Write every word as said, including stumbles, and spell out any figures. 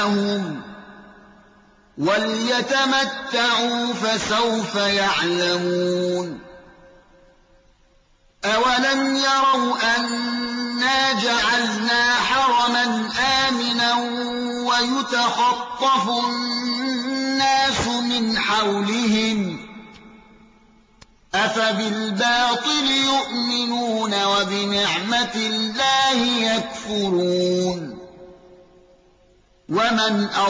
لهم وليتمتعوا فسوف يعلمون أولم يروا أنا جعلنا حرما آمنا ويتخطف الناس من حولهم أفبالباطل يؤمنون وبنعمة الله يكفرون ومن